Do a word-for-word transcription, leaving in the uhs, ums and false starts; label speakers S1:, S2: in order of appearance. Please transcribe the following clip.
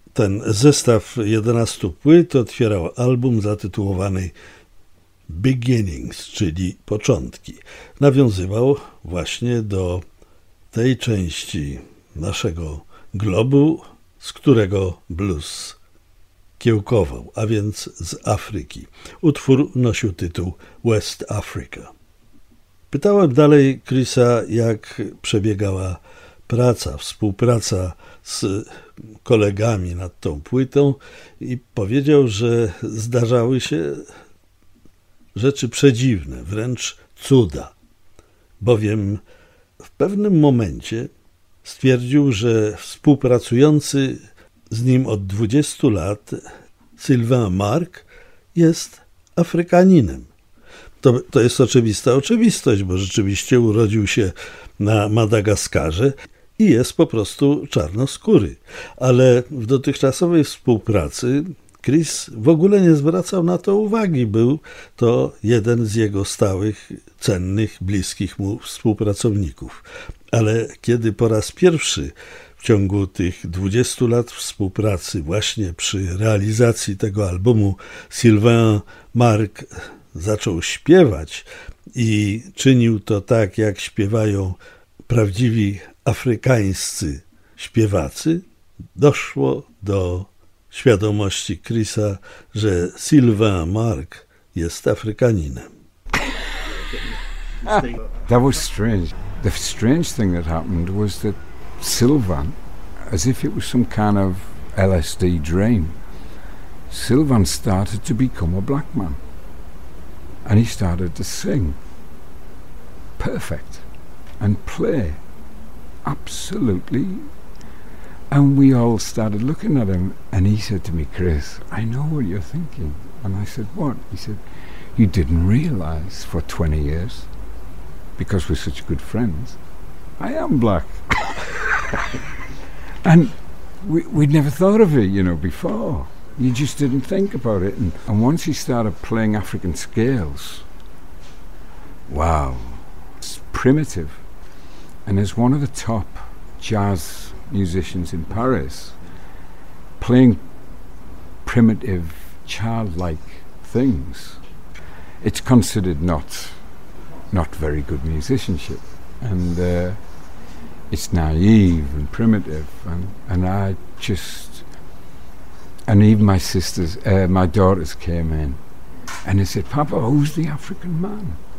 S1: Ten zestaw jedenastu płyt otwierał album zatytułowany Beginnings, czyli początki. Nawiązywał właśnie do tej części naszego globu, z którego blues kiełkował, a więc z Afryki. Utwór nosił tytuł West Africa. Pytałem dalej Chrisa, jak przebiegała praca, współpraca z kolegami nad tą płytą i powiedział, że zdarzały się rzeczy przedziwne, wręcz cuda, bowiem w pewnym momencie stwierdził, że współpracujący z nim od dwudziestu lat Sylvain Marc jest Afrykaninem. To, to jest oczywista oczywistość, bo rzeczywiście urodził się na Madagaskarze i jest po prostu czarnoskóry. Ale w dotychczasowej współpracy Chris w ogóle nie zwracał na to uwagi. Był to jeden z jego stałych, cennych, bliskich mu współpracowników. Ale kiedy po raz pierwszy w ciągu tych dwudziestu lat współpracy właśnie przy realizacji tego albumu Sylvain Marc zaczął śpiewać i czynił to tak, jak śpiewają prawdziwi afrykańscy śpiewacy, doszło do świadomości Chrisa, że Sylvain Marc jest Afrykaninem.
S2: That was strange. The strange thing that happened was that Sylvain, as if it was some kind of L S D dream, Sylvain started to become a black man. And he started to sing perfect and play absolutely. And we all started looking at him, and he said to me, Chris, I know what you're thinking. And I said, what? He said, you didn't realize for twenty years, because we're such good friends, I am black. And we, we'd never thought of it, you know, before. You just didn't think about it. And, and once he started playing African scales, wow, it's primitive. And as one of the top jazz musicians in Paris, playing primitive, childlike things, it's considered not not very good musicianship. And uh, it's naive and primitive. And, and I just... And even my sisters, uh, my daughters came in, and they said, Papa, who's the African man?